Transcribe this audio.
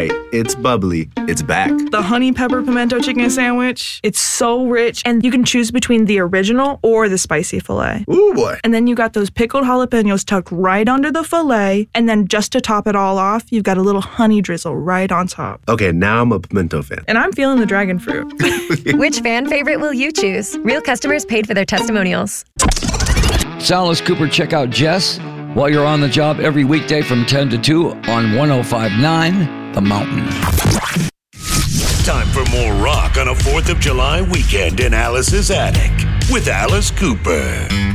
right. It's bubbly. It's back. The honey pepper pimento chicken sandwich. It's so rich, and you can choose between the original or the spicy filet. Ooh, boy. And then you got those pickled jalapenos tucked right under the filet, and then just to top it all off, you've got a little honey drizzle right on top. Okay, now I'm a pimento fan. And I'm feeling the dragon fruit. Which fan favorite will you choose? Real customers paid for their testimonials. Sal, Alice Cooper, check out Jess while you're on the job every weekday from 10 to 2 on 105.9 The Mountain. Time for more rock on a 4th of July weekend in Alice's attic with Alice Cooper.